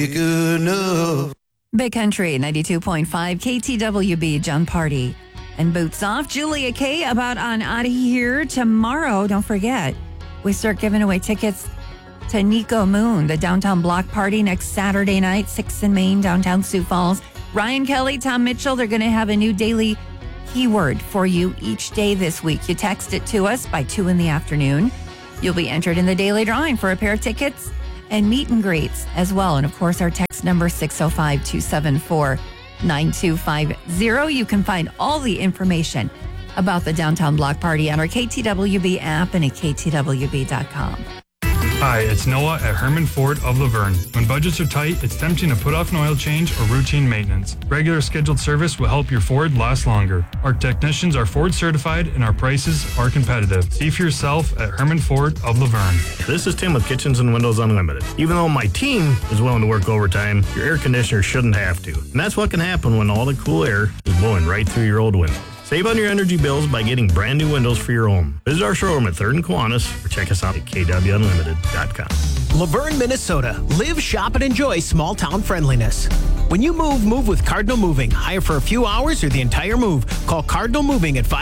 Good enough. Big Country 92.5 KTWB, John Party and Boots Off. Julia K about on out of here tomorrow. Don't forget, we start giving away tickets to Nico Moon, the downtown block party next Saturday night, 6th and Main, downtown Sioux Falls. Ryan Kelly, Tom Mitchell, they're going to have a new daily keyword for you each day this week. You text it to us by 2 in the afternoon. You'll be entered in the daily drawing for a pair of tickets and meet and greets as well. And of course, our text number 605-274-9250. You can find all the information about the Downtown Block Party on our KTWB app and at ktwb.com. Hi, it's Noah at Herman Ford of Laverne. When budgets are tight, it's tempting to put off an oil change or routine maintenance. Regular scheduled service will help your Ford last longer. Our technicians are Ford certified and our prices are competitive. See for yourself at Herman Ford of Laverne. This is Tim with Kitchens and Windows Unlimited. Even though my team is willing to work overtime, your air conditioner shouldn't have to. And that's what can happen when all the cool air is blowing right through your old windows. Save on your energy bills by getting brand new windows for your home. Visit our showroom at 3rd and Kiwanis or check us out at kwunlimited.com. Laverne, Minnesota. Live, shop, and enjoy small town friendliness. When you move with Cardinal Moving. Hire for a few hours or the entire move. Call Cardinal Moving at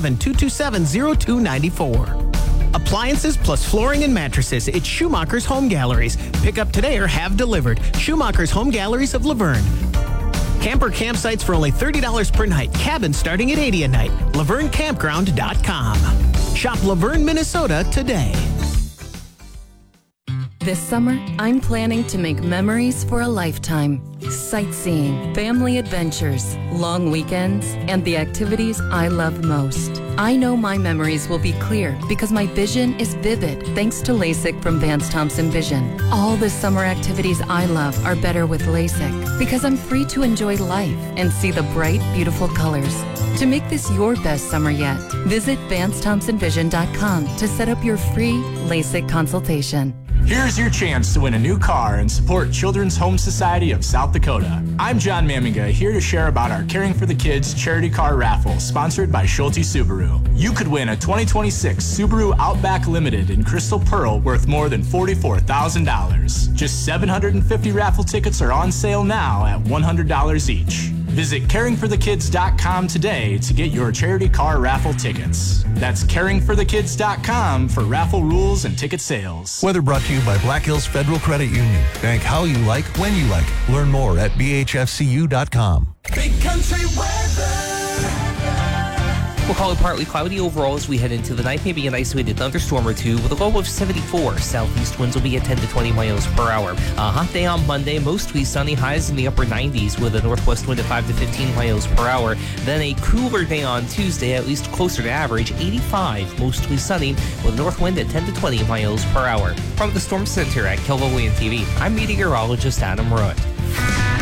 507-227-0294. Appliances plus flooring and mattresses. It's Schumacher's Home Galleries. Pick up today or have delivered. Schumacher's Home Galleries of Laverne. Camper campsites for only $30 per night. Cabins starting at $80 a night. LaverneCampground.com. Shop Laverne, Minnesota today. This summer, I'm planning to make memories for a lifetime. Sightseeing, family adventures, long weekends, and the activities I love most. I know my memories will be clear because my vision is vivid thanks to LASIK from Vance Thompson Vision. All the summer activities I love are better with LASIK because I'm free to enjoy life and see the bright, beautiful colors. To make this your best summer yet, visit VanceThompsonVision.com to set up your free LASIK consultation. Here's your chance to win a new car and support Children's Home Society of South Dakota. I'm John Maminga, here to share about our Caring for the Kids charity car raffle sponsored by Schulte Subaru. You could win a 2026 Subaru Outback Limited in Crystal Pearl worth more than $44,000. Just 750 raffle tickets are on sale now at $100 each. Visit caringforthekids.com today to get your charity car raffle tickets. That's caringforthekids.com for raffle rules and ticket sales. Weather brought to you by Black Hills Federal Credit Union. Bank how you like, when you like. Learn more at bhfcu.com. Big Country weather. We'll call it partly cloudy overall as we head into the night. Maybe an isolated thunderstorm or two with a low of 74. Southeast winds will be at 10 to 20 miles per hour. A hot day on Monday, mostly sunny, highs in the upper 90s with a northwest wind at 5 to 15 miles per hour. Then a cooler day on Tuesday, at least closer to average, 85, mostly sunny with a north wind at 10 to 20 miles per hour. From the Storm Center at KELVO-WYAND TV, I'm meteorologist Adam Root.